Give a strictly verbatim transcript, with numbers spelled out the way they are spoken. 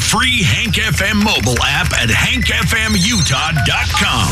free Hank F M mobile app at hank f m utah dot com.